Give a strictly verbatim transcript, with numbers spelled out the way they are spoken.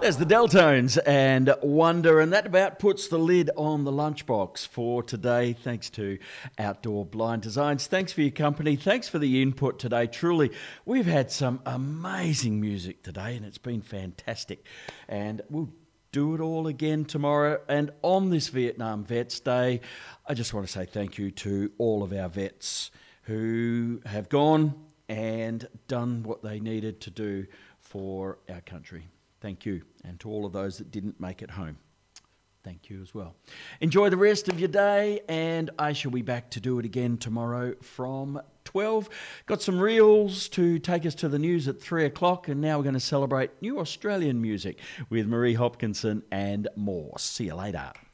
There's the Deltones and Wonder, and that about puts the lid on the lunchbox for today. Thanks to Outdoor Blind Designs. Thanks for your company. Thanks for the input today. Truly, we've had some amazing music today, and it's been fantastic. And we'll do it all again tomorrow. And on this Vietnam Vets Day, I just want to say thank you to all of our vets who have gone and done what they needed to do for our country. Thank you. And to all of those that didn't make it home, thank you as well. Enjoy the rest of your day, and I shall be back to do it again tomorrow from twelve. Got some reels to take us to the news at three o'clock, and now we're going to celebrate new Australian music with Marie Hopkinson and more. See you later.